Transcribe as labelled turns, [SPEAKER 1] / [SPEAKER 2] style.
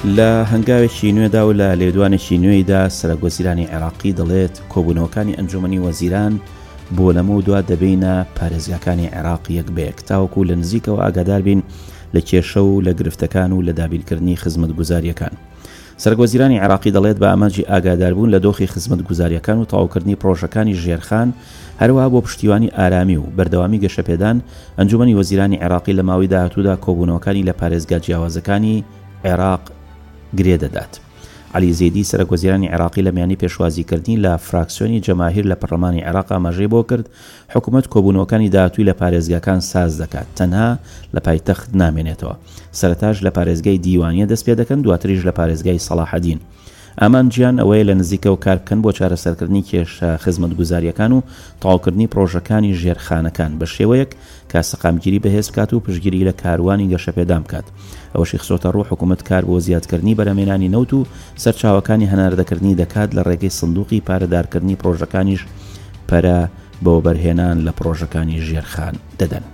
[SPEAKER 1] لە هەنگاوێکی نوێدا و لە لێدوانێکی نوێیدا سەرۆکوەزیرانی عێراقی دەڵێت کۆبوونەوەکانی ئەنجومەنی وەزیران بۆ لەمە و دوا دەبینە پارێزگاکانی عێراق یەک بەیەک تاوەکو لە نزیکەوە ئاگادار بین لە کێشە و لە گرفتەکان و لە دابینکردنی خزمەتگوزاریەکان. سەرۆکوەزیرانی عێراقی دەڵێت بە ئامانجی ئاگاداربوون لە دۆخی خزمەتگوزاریەکان و تەواوکردنی پرۆژەکانی ژێرخان هەروەها بۆ پشتیوانی ئارامی و بەردەوامی گەشەپێدان ئەنجومەنی وەزیرانی عێراقی لە ماوەی داهاتوودا کۆبوونەوەکانی لە پارێزگا جیاوازەکانی عێراق گرێ دەدات. عەلی زەیدی سەرۆکوەزیرانی عێراقی لە میانی پێشوازیکردنی لە فراکسیۆنی جەماهیر لە پەرلەمانی عێراق ئاماژەی بۆ کرد حکوومەت کۆبوونەوەکانی داهاتووی لە پارێزگاکان ساز دەکات، تەنها لە پایتەخت نامێنێتەوە. سەرەتاش لە پارێزگای دیوانیە دەست پێ دەکەن، دواتریش لە پارێزگای سەلاحەدین. ئامانجیان ئەوەیە لە نزیکەوە کار بکەن بۆ چارەسەرکردنی کێشە خزمەتگوزاریەکان و تەواوکردنی پرۆژەکانی ژێرخانەکان بە شێوەیەک کە سەقامگیری بەهێز بکات و پشتگیری لە کاروانی گەشەپێدان بکات. ئەوەشی خسۆتە ڕوو حکوومەت کار بۆ زیادکردنی بەرهەمێنانی نەوت و سەرچاوەکانی هەناردەکردنی دەکات لە ڕێگەی سندوقی پارەدارکردنی پرۆژەکانیش پەرە بۆ بەرهێنان لە پرۆژەکانی ژێرخان دەدەن.